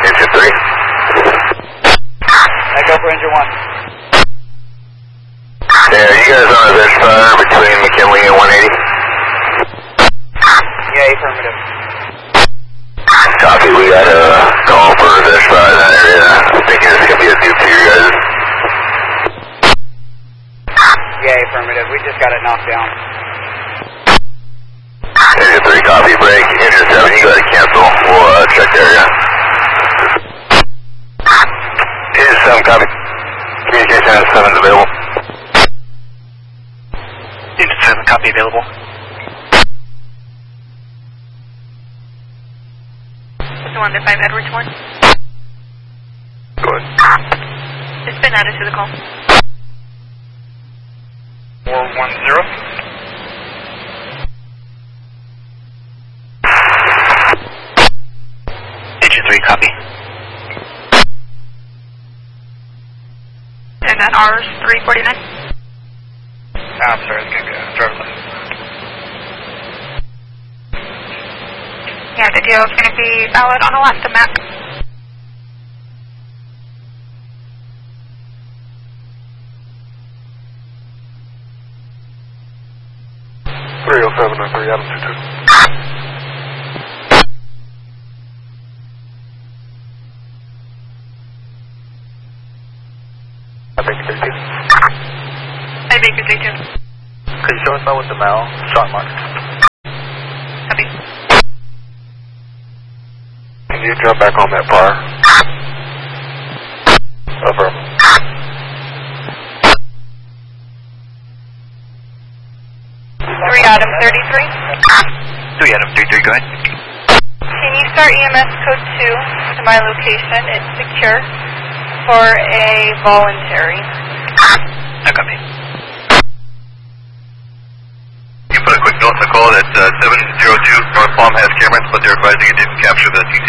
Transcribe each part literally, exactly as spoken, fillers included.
Engine three. Echo for engine one. Yeah, you guys on a Vishfire between McKinley and one eighty? Yeah, affirmative. Copy, we got a call for a Vishfire in that area. I'm thinking it's going to be a dupe to you guys. Yeah, affirmative. We just got it knocked down. Engine three, copy, break. Engine seven, you got to cancel. We'll uh, check the area. Engine seven, copy. Communication at seven's available. Engine seven, copy, available. one to five Edwards one. Go ahead. It's been added to the call. four one zero. Engine three, copy. And that R's three forty-nine. Ah, I'm sorry, it's going to go driver's license. Yeah, the deal is going to be valid on Alaska map. three oh seven oh three, Adam two two. I think it's two. I think it's A two. Could you show us that with the Mal shot mark? Copy. Can you jump back on that par? Over. three Adam thirty-three. three Adam three three, go ahead. Can you start E M S code two to my location? It's secure for a voluntary. No copy. You put a quick note on the call that uh, seven zero two North Palm has cameras, but they're advising it didn't capture the T C.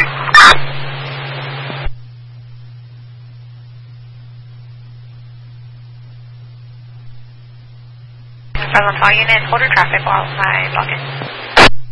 Front all units, order traffic while I log in.